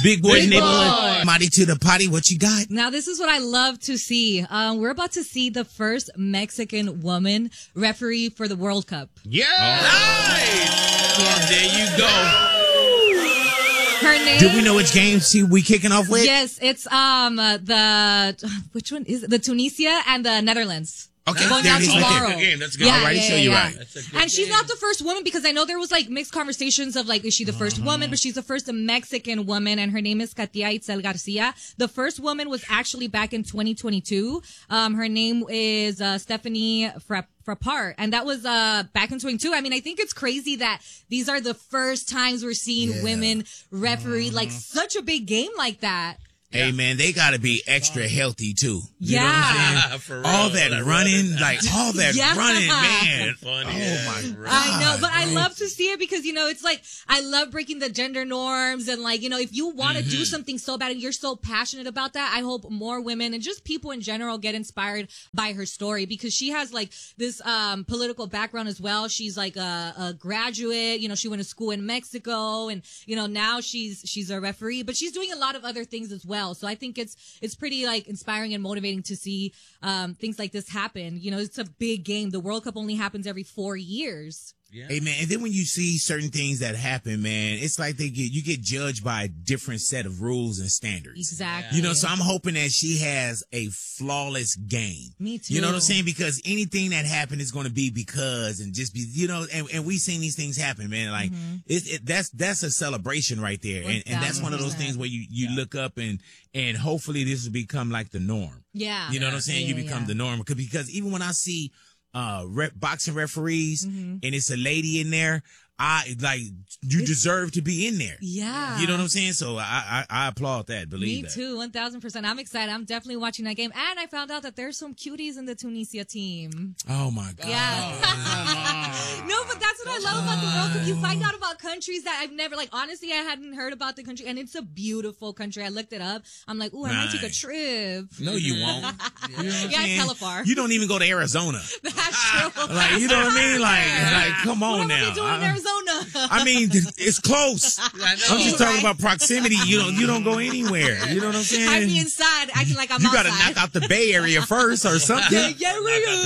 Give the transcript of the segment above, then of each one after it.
Big Boys Neighborhood. Mighty to the potty. What you got? Now, this is what I love to see. We're about to see the first Mexican woman referee for the World Cup. Yeah. Nice. Yeah. There you go. Her name. Do we know which game we kicking off with? Yes, it's which one is it? The Tunisia and the Netherlands. Okay, going there down it is. tomorrow. That's a good game. That's good. Yeah, All right, so you're right. And she's not the first woman, because I know there was like mixed conversations of like, is she the first woman? But she's the first Mexican woman, and her name is Katia Itzel Garcia. The first woman was actually back in 2022. Her name is Stephanie Frappart, and that was back in 22. I mean, I think it's crazy that these are the first times we're seeing women referee like such a big game like that. Hey, man, they got to be extra healthy, too. You Yeah. know what I'm saying? For real. All that running, like, all that running, man. Fun, Oh, my God. I know, but I love to see it because, you know, it's like, I love breaking the gender norms, and like, you know, if you want to do something so bad and you're so passionate about that, I hope more women and just people in general get inspired by her story, because she has like this political background as well. She's like a graduate, you know, she went to school in Mexico, and, you know, now she's a referee, but she's doing a lot of other things as well. So I think it's pretty like inspiring and motivating to see things like this happen. You know, it's a big game. The World Cup only happens every 4 years. Yeah. Hey, man, and then when you see certain things that happen, man, it's like you get judged by a different set of rules and standards. Exactly. You know, so I'm hoping that she has a flawless game. Me too. You know what I'm saying? Because anything that happened is going to be because, and just be, you know, and we've seen these things happen, man. Like that's a celebration right there. And that's one of those things where you look up and hopefully this will become like the norm. Yeah. You know what I'm saying? You become the norm. Because even when I see boxing referees and it's a lady in there, you deserve to be in there. Yeah. You know what I'm saying? So I applaud that. Believe Me that. too, 1,000%. I'm excited. I'm definitely watching that game. And I found out that there's some cuties in the Tunisia team. Oh my God. Yeah. No, but that's what I love about the World Cup. You find out about countries that I've never, like, honestly, I hadn't heard about the country. And it's a beautiful country. I looked it up. I'm like, ooh, I might take a trip. No, you won't. You know what I'm saying? Hella far. You don't even go to Arizona. That's true. Like, you know what I mean? Like come on what now. What am I doing in Arizona? I mean, it's close. I'm just talking about proximity. You don't go anywhere. You know what I'm saying? I be inside, acting like I'm you outside. You gotta knock out the Bay Area first or something. Yeah.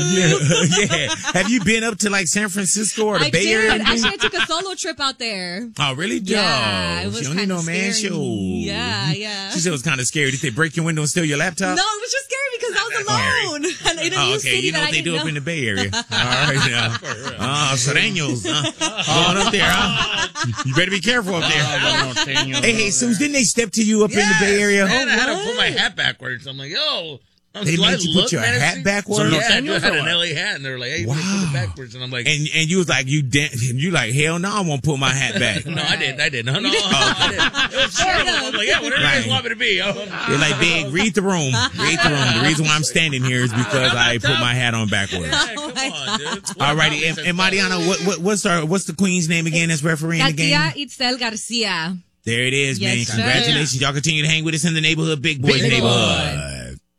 Have you been up to like San Francisco or the Bay did. Area? Actually, I took a solo trip out there. Oh, really? Yeah, it was she only know, man. scary. Yeah. She said it was kind of scary. Did they break your window and steal your laptop? No, it was just scary because I was alone. And in a new city you know that what they do know. up in the Bay Area. All right, now. Sereños. Going up there, huh? You better be careful up there. Hey, Jesus, didn't they step to you up in the Bay Area? Man, I had to put my hat backwards. I'm like, yo. They made you put your hat backwards? Yeah, I had an LA hat, and they were like, hey, you put it backwards. And I'm like... And you was like, you like, hell no, I won't put my hat back. No, I didn't. No, I didn't. It was horrible. I'm like, yeah, whatever you guys want me to be. You're like, big, read the room. Read the room. The reason why I'm standing here is because I put my hat on backwards. Yeah, come on, dude. All righty. And Mariana, what's the queen's name again that's refereeing the game? Katia Itzel Garcia. There it is, man. Yes, Congratulations. sir. Y'all continue to hang with us in the neighborhood, Big Boys neighborhood.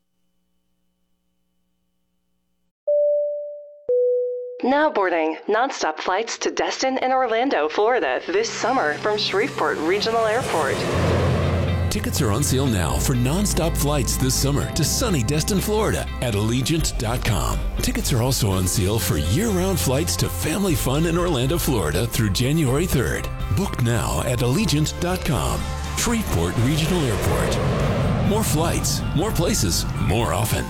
Now boarding nonstop flights to Destin and Orlando, Florida this summer from Shreveport Regional Airport. Tickets are on sale now for nonstop flights this summer to sunny Destin, Florida at Allegiant.com. Tickets are also on sale for year-round flights to family fun in Orlando, Florida through January 3rd. Book now at Allegiant.com. Shreveport Regional Airport. More flights, more places, more often.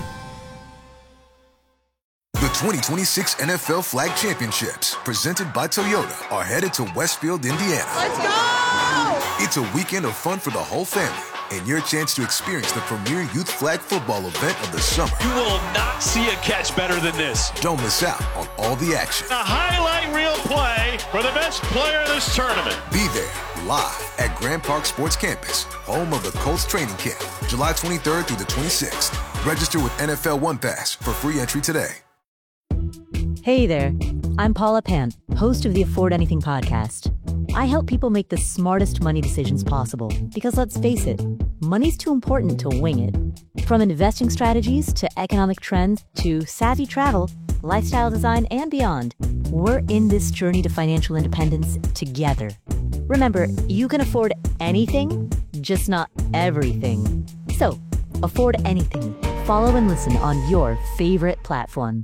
The 2026 NFL Flag Championships, presented by Toyota, are headed to Westfield, Indiana. Let's go! It's a weekend of fun for the whole family and your chance to experience the premier youth flag football event of the summer. You will not see a catch better than this. Don't miss out on all the action. A highlight reel play for the best player of this tournament. Be there live at Grand Park Sports Campus, home of the Colts training camp, July 23rd through the 26th. Register with NFL One Pass for free entry today. Hey there, I'm Paula Pant, host of the Afford Anything podcast. I help people make the smartest money decisions possible because let's face it, money's too important to wing it. From investing strategies to economic trends to savvy travel, lifestyle design, and beyond, we're in this journey to financial independence together. Remember, you can afford anything, just not everything. So, Afford Anything. Follow and listen on your favorite platform.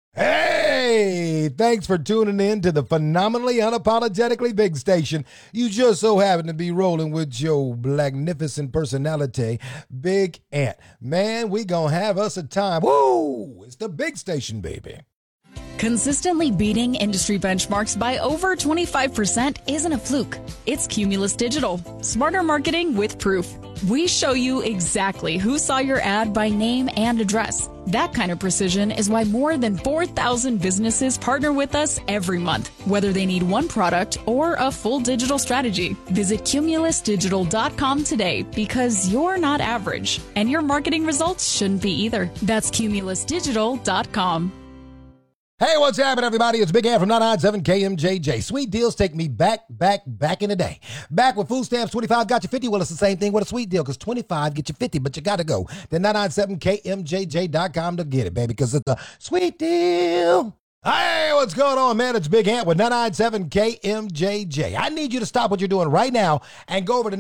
Hey, thanks for tuning in to the phenomenally unapologetically big station. You just so happen to be rolling with your magnificent personality, Big Ant. Man, we gonna have us a time. Woo! It's the big station, baby. Consistently beating industry benchmarks by over 25% isn't a fluke. It's Cumulus Digital. Smarter marketing with proof. We show you exactly who saw your ad by name and address. That kind of precision is why more than 4,000 businesses partner with us every month, whether they need one product or a full digital strategy. Visit cumulusdigital.com today because you're not average, and your marketing results shouldn't be either. That's cumulusdigital.com. Hey, what's happening, everybody? It's Big Ant from 997 KMJJ. Sweet deals take me back in the day. Back with food stamps, 25 got you 50. Well, it's the same thing with a sweet deal because 25 get you 50, but you got to go to 997KMJJ.com to get it, baby, because it's a sweet deal. Hey, what's going on, man? It's Big Ant with 997 KMJJ. I need you to stop what you're doing right now and go over to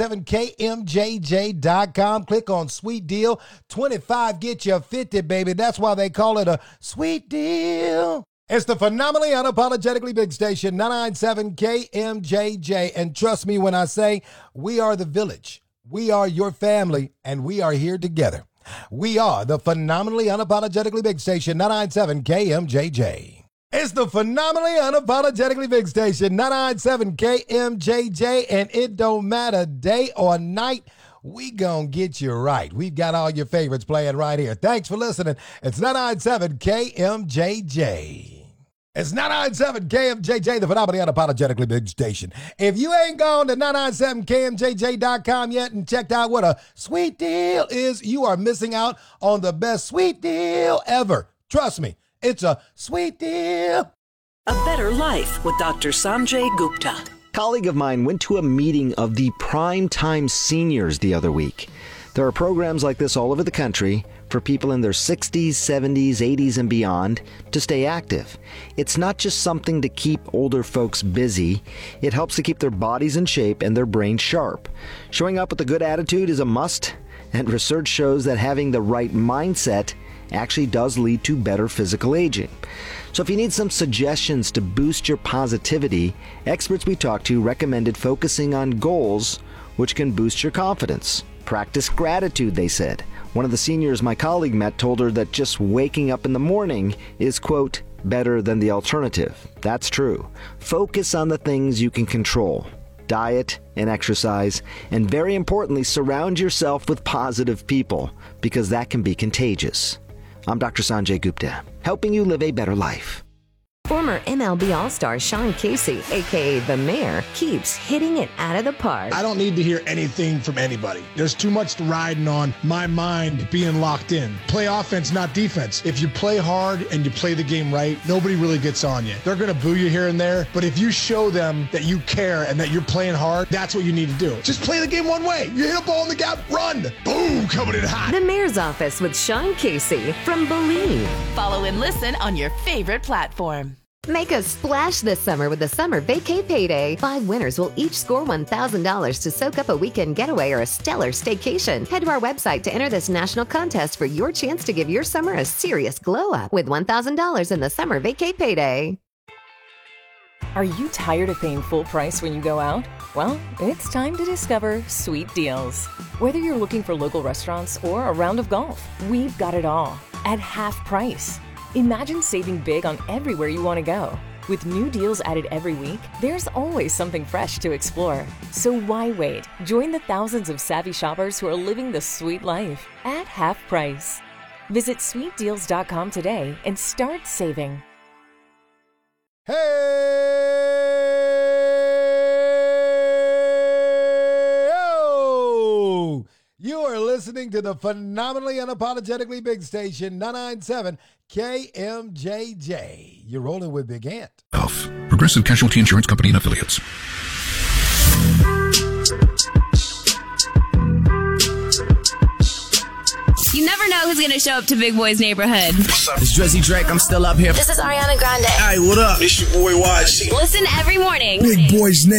997KMJJ.com. Click on Sweet Deal. 25 get you 50, baby. That's why they call it a sweet deal. It's the phenomenally unapologetically big station, 997 KMJJ. And trust me when I say we are the village. We are your family, and we are here together. We are the phenomenally unapologetically big station, 997 KMJJ. It's the phenomenally unapologetically big station, 997 KMJJ, and it don't matter day or night, we gonna get you right. We've got all your favorites playing right here. Thanks for listening. It's 997 KMJJ. It's 997 KMJJ, the phenomenally unapologetically big station. If you ain't gone to 997KMJJ.com yet and checked out what a sweet deal is, you are missing out on the best sweet deal ever. Trust me, it's a sweet deal. A Better Life with Dr. Sanjay Gupta. A colleague of mine went to a meeting of the Primetime Seniors the other week. There are programs like this all over the country for people in their 60s, 70s, 80s, and beyond to stay active. It's not just something to keep older folks busy. It helps to keep their bodies in shape and their brains sharp. Showing up with a good attitude is a must, and research shows that having the right mindset actually does lead to better physical aging. So if you need some suggestions to boost your positivity, experts we talked to recommended focusing on goals which can boost your confidence. Practice gratitude, they said. One of the seniors my colleague met told her that just waking up in the morning is, quote, better than the alternative. That's true. Focus on the things you can control. Diet and exercise, and very importantly, surround yourself with positive people, because that can be contagious. I'm Dr. Sanjay Gupta, helping you live a better life. Former MLB All-Star Sean Casey, a.k.a. The Mayor, keeps hitting it out of the park. I don't need to hear anything from anybody. There's too much riding on my mind being locked in. Play offense, not defense. If you play hard and you play the game right, nobody really gets on you. They're going to boo you here and there, but if you show them that you care and that you're playing hard, that's what you need to do. Just play the game one way. You hit a ball in the gap, run. Boom, coming in hot. The Mayor's Office with Sean Casey from Believe. Follow and listen on your favorite platform. Make a splash this summer with the Summer Vacay Payday. 5 winners will each score $1,000 to soak up a weekend getaway or a stellar staycation. Head to our website to enter this national contest for your chance to give your summer a serious glow-up with $1,000 in the Summer Vacay Payday. Are you tired of paying full price when you go out? Well, it's time to discover Sweet Deals. Whether you're looking for local restaurants or a round of golf, we've got it all at half price. Imagine saving big on everywhere you want to go. With new deals added every week, there's always something fresh to explore. So why wait? Join the thousands of savvy shoppers who are living the sweet life at half price. Visit sweetdeals.com today and start saving. Hey-oh! You are listening to the phenomenally unapologetically big station, 997 KMJJ. You're rolling with Big Ant. Elf, Progressive Casualty Insurance Company and Affiliates. You never know who's going to show up to Big Boy's neighborhood. It's Drizzy Drake. I'm still up here. This is Ariana Grande. Hey, what up? It's your boy YG. Listen every morning. Big Boy's neighborhood.